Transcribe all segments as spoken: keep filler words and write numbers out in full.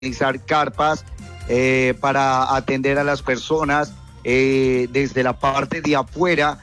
organizar carpas eh, para atender a las personas eh, desde la parte de afuera,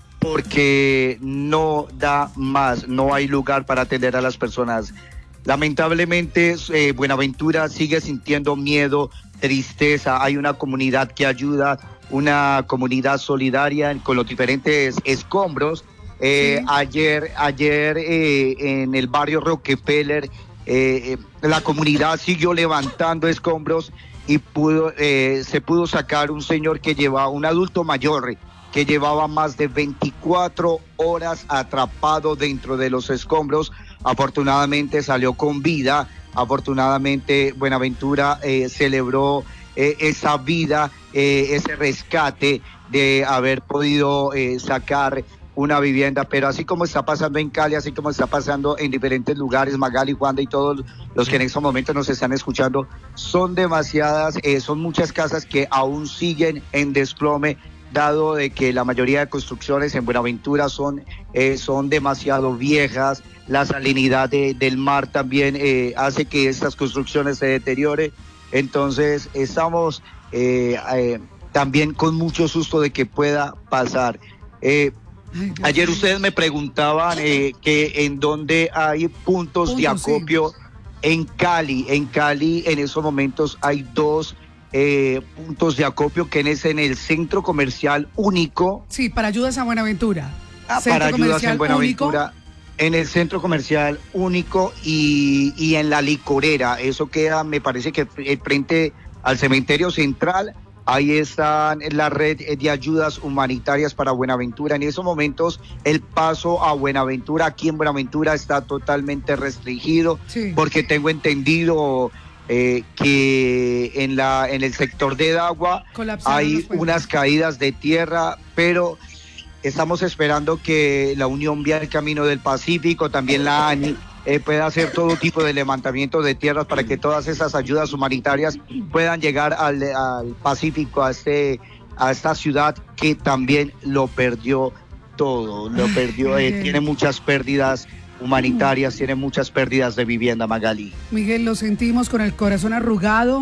porque no da más, no hay lugar para atender a las personas. Lamentablemente, eh, Buenaventura sigue sintiendo miedo, tristeza. Hay una comunidad que ayuda, una comunidad solidaria con los diferentes escombros. Eh, sí. Ayer, ayer eh, en el barrio Rockefeller, eh, la comunidad siguió levantando escombros y pudo, eh, se pudo sacar un señor que llevaba, un adulto mayor, que llevaba más de veinticuatro horas atrapado dentro de los escombros. Afortunadamente salió con vida. Afortunadamente Buenaventura eh, celebró eh, esa vida, eh, ese rescate de haber podido eh, sacar una vivienda, pero así como está pasando en Cali, así como está pasando en diferentes lugares, Magali, Juanda y todos los que en estos momentos nos están escuchando, son demasiadas, eh, son muchas casas que aún siguen en desplome, dado de que la mayoría de construcciones en Buenaventura son, eh, son demasiado viejas. La salinidad de, del mar también eh, hace que estas construcciones se deterioren. Entonces estamos eh, eh, también con mucho susto de que pueda pasar. Eh, ayer ustedes me preguntaban eh, que en dónde hay puntos Punto, de acopio sí. en Cali. En Cali en esos momentos hay dos Eh, puntos de acopio, que es en el centro comercial único. Sí, para ayudas a Buenaventura. Ah, para ayudas en Buenaventura, único. En el centro comercial único y, y en la licorera. Eso queda, me parece que frente al cementerio central. Ahí está la red de ayudas humanitarias para Buenaventura. En esos momentos el paso a Buenaventura, aquí en Buenaventura, está totalmente restringido, sí. porque tengo entendido Eh, que en la en el sector de Dagua hay unas caídas de tierra, pero estamos esperando que la Unión Vial Camino del Pacífico, también la ANI, eh, pueda hacer todo tipo de levantamiento de tierras para que todas esas ayudas humanitarias puedan llegar al, al Pacífico, a este a esta ciudad que también lo perdió todo, lo perdió, eh, tiene muchas pérdidas humanitarias, tiene muchas pérdidas de vivienda, Magali. Miguel, lo sentimos con el corazón arrugado,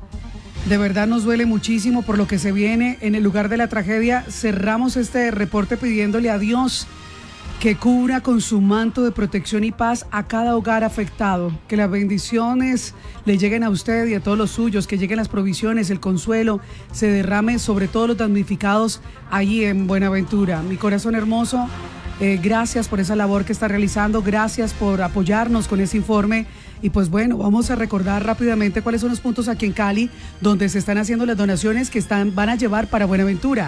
de verdad nos duele muchísimo por lo que se viene en el lugar de la tragedia. Cerramos este reporte pidiéndole a Dios que cubra con su manto de protección y paz a cada hogar afectado, que las bendiciones le lleguen a usted y a todos los suyos, que lleguen las provisiones, el consuelo, se derrame sobre todos los damnificados allí en Buenaventura. Mi corazón hermoso, Eh, gracias por esa labor que está realizando, gracias por apoyarnos con ese informe. Y pues bueno, vamos a recordar rápidamente cuáles son los puntos aquí en Cali donde se están haciendo las donaciones que están, van a llevar para Buenaventura.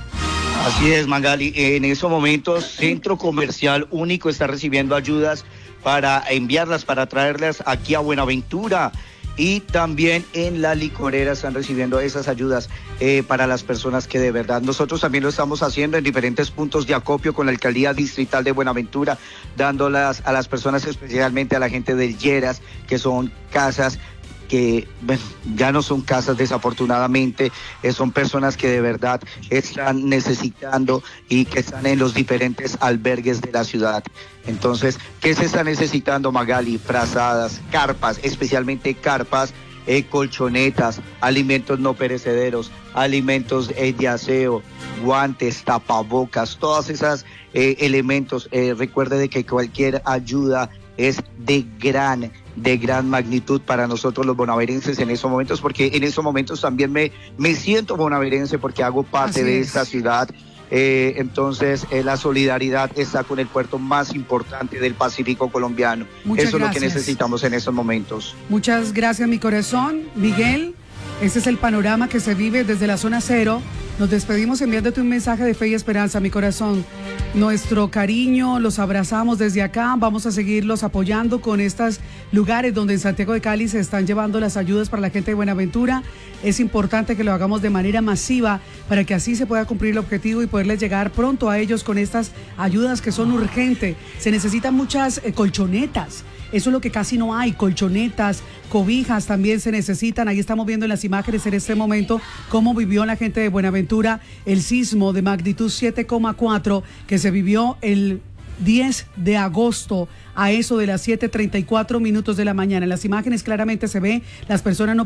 Así es, Magali, en esos momentos Centro Comercial Único está recibiendo ayudas para enviarlas, para traerlas aquí a Buenaventura. Y también en la licorera están recibiendo esas ayudas eh, para las personas que de verdad. Nosotros también lo estamos haciendo en diferentes puntos de acopio con la Alcaldía Distrital de Buenaventura, dándolas a las personas, especialmente a la gente del Lleras, que son casas que bueno, ya no son casas desafortunadamente, eh, son personas que de verdad están necesitando y que están en los diferentes albergues de la ciudad. Entonces, ¿qué se está necesitando, Magali? Frazadas, carpas, especialmente carpas, eh, colchonetas, alimentos no perecederos, alimentos eh, de aseo, guantes, tapabocas, todas esas eh, elementos. Eh, recuerde de que cualquier ayuda es de gran de gran magnitud para nosotros los bonaverenses en esos momentos, porque en esos momentos también me, me siento bonaverense porque hago parte Así de es. esta ciudad. Eh, entonces eh, la solidaridad está con el puerto más importante del Pacífico colombiano. Muchas Eso gracias. es lo que necesitamos en estos momentos. Muchas gracias, mi corazón. Miguel, ese es el panorama que se vive desde la zona cero. Nos despedimos enviándote un mensaje de fe y esperanza, mi corazón. Nuestro cariño, los abrazamos desde acá, vamos a seguirlos apoyando con estos lugares donde en Santiago de Cali se están llevando las ayudas para la gente de Buenaventura. Es importante que lo hagamos de manera masiva para que así se pueda cumplir el objetivo y poderles llegar pronto a ellos con estas ayudas que son urgentes. Se necesitan muchas eh, colchonetas. Eso es lo que casi no hay, colchonetas, cobijas también se necesitan. Ahí estamos viendo en las imágenes en este momento cómo vivió la gente de Buenaventura el sismo de magnitud siete coma cuatro que se vivió el diez de agosto, a eso de las siete treinta y cuatro minutos de la mañana. En las imágenes claramente se ve las personas no